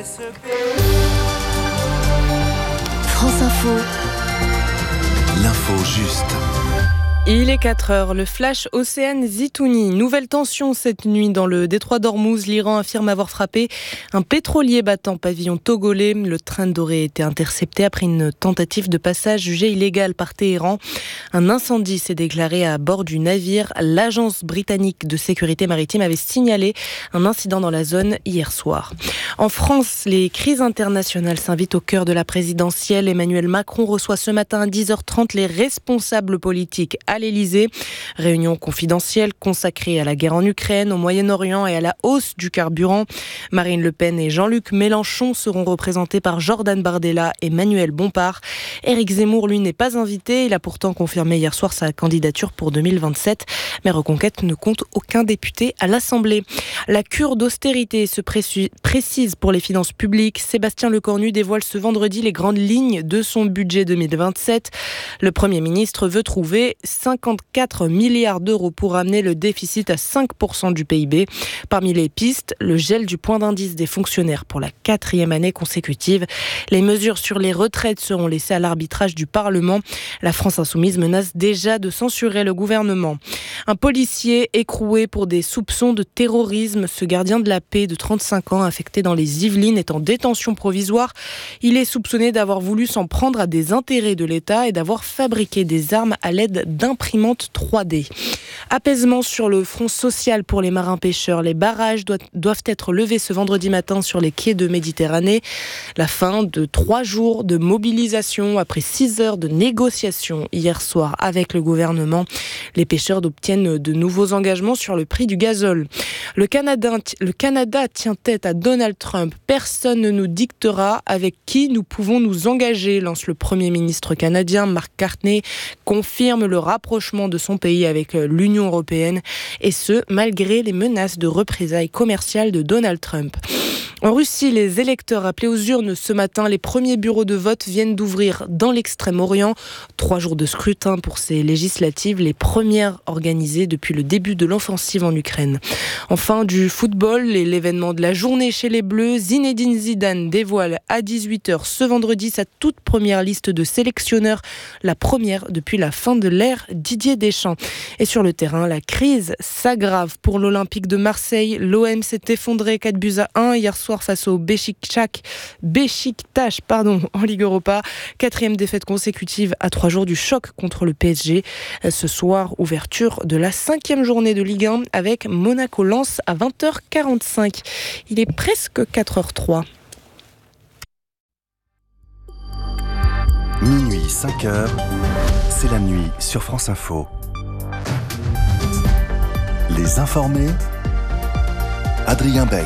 France Info. L'info juste. Il est 4h, le flash Océane Zitouni. Nouvelle tension cette nuit dans le détroit d'Ormuz. L'Iran affirme avoir frappé un pétrolier battant pavillon togolais. Le train aurait été intercepté après une tentative de passage jugée illégale par Téhéran. Un incendie s'est déclaré à bord du navire. L'agence britannique de sécurité maritime avait signalé un incident dans la zone hier soir. En France, les crises internationales s'invitent au cœur de la présidentielle. Emmanuel Macron reçoit ce matin à 10h30 les responsables politiques à l'Élysée. Réunion confidentielle consacrée à la guerre en Ukraine, au Moyen-Orient et à la hausse du carburant. Marine Le Pen et Jean-Luc Mélenchon seront représentés par Jordan Bardella et Manuel Bompard. Éric Zemmour, lui, n'est pas invité. Il a pourtant confirmé hier soir sa candidature pour 2027. Mais Reconquête ne compte aucun député à l'Assemblée. La cure d'austérité se précise pour les finances publiques. Sébastien Lecornu dévoile ce vendredi les grandes lignes de son budget 2027. Le Premier ministre veut trouver 54 milliards d'euros pour ramener le déficit à 5% du PIB. Parmi les pistes, le gel du point d'indice des fonctionnaires pour la 4e année consécutive. Les mesures sur les retraites seront laissées à l'arbitrage du Parlement. La France insoumise menace déjà de censurer le gouvernement. Un policier écroué pour des soupçons de terrorisme. Ce gardien de la paix de 35 ans, affecté dans les Yvelines, est en détention provisoire. Il est soupçonné d'avoir voulu s'en prendre à des intérêts de l'État et d'avoir fabriqué des armes à l'aide d'imprimantes 3D. Apaisement sur le front social pour les marins-pêcheurs. Les barrages doivent être levés ce vendredi matin sur les quais de Méditerranée. La fin de 3 jours de mobilisation après 6 heures de négociations hier soir avec le gouvernement. Les pêcheurs obtiennent de nouveaux engagements sur le prix du gazole. Le Canada tient tête à Donald Trump. Personne ne nous dictera avec qui nous pouvons nous engager, lance le Premier ministre canadien. Mark Carney confirme le rapprochement de son pays avec l'Union européenne, et ce, malgré les menaces de représailles commerciales de Donald Trump. En Russie, les électeurs appelés aux urnes ce matin, les premiers bureaux de vote viennent d'ouvrir dans l'Extrême-Orient. 3 jours de scrutin pour ces législatives, les premières organisées depuis le début de l'offensive en Ukraine. Enfin, du football et l'événement de la journée chez les Bleus, Zinedine Zidane dévoile à 18h ce vendredi sa toute première liste de sélectionneurs, la première depuis la fin de l'ère Didier Deschamps. Et sur le terrain, la crise s'aggrave pour l'Olympique de Marseille. L'OM s'est effondré 4-1 hier soir face au Beşiktaş en Ligue Europa. 4e défaite consécutive à 3 jours du choc contre le PSG. Ce soir, ouverture de la 5e journée de Ligue 1 avec Monaco-Lens à 20h45. Il est presque 4h03. Minuit 5h, c'est la nuit sur France Info. Les informés, Adrien Beck.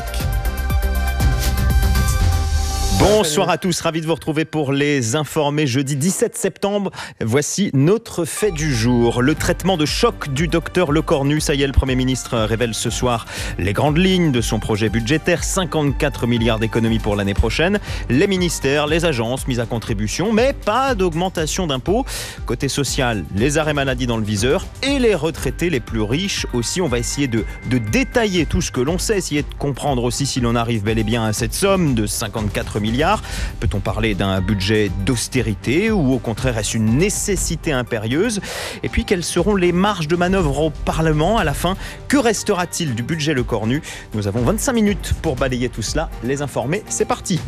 Bonsoir à tous, ravi de vous retrouver pour les informés. Jeudi 17 septembre, voici notre fait du jour. Le traitement de choc du docteur Lecornu. Ça y est, le Premier ministre révèle ce soir les grandes lignes de son projet budgétaire. 54 milliards d'économies pour l'année prochaine. Les ministères, les agences mises à contribution, mais pas d'augmentation d'impôts. Côté social, les arrêts maladie dans le viseur et les retraités les plus riches aussi. On va essayer de détailler tout ce que l'on sait, essayer de comprendre aussi si l'on arrive bel et bien à cette somme de 54 milliards. Peut-on parler d'un budget d'austérité ou au contraire est-ce une nécessité impérieuse? Et puis quelles seront les marges de manœuvre au Parlement à la fin? Que restera-t-il du budget Lecornu? Nous avons 25 minutes pour balayer tout cela. Les informés, c'est parti.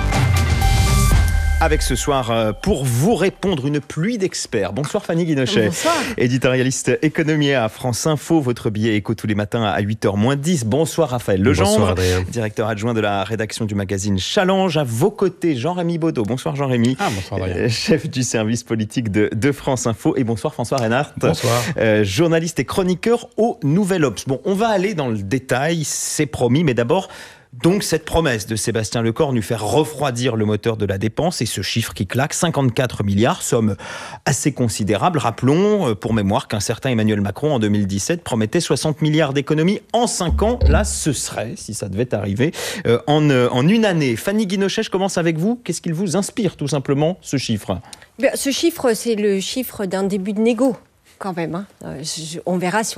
Avec ce soir, pour vous répondre, une pluie d'experts. Bonsoir Fanny Guinochet. Bonsoir. Éditorialiste économie à France Info. Votre billet éco tous les matins à 8h-10. Bonsoir Raphaël Legendre. Bonsoir Adrien. Directeur adjoint de la rédaction du magazine Challenge. À vos côtés, Jean-Rémy Baudot. Bonsoir Jean-Rémy. Bonsoir Adrien. Chef du service politique de France Info. Et bonsoir François Reinhardt. Bonsoir. Journaliste et chroniqueur au Nouvel Obs. Bon, on va aller dans le détail, c'est promis, mais d'abord... Donc cette promesse de Sébastien Lecornu faire refroidir le moteur de la dépense et ce chiffre qui claque, 54 milliards, somme assez considérable. Rappelons pour mémoire qu'un certain Emmanuel Macron en 2017 promettait 60 milliards d'économies en 5 ans. Là, ce serait, si ça devait arriver, en une année. Fanny Guinochet, je commence avec vous. Qu'est-ce qu'il vous inspire tout simplement, ce chiffre? Ce chiffre, c'est le chiffre d'un début de négo. Quand même, on verra si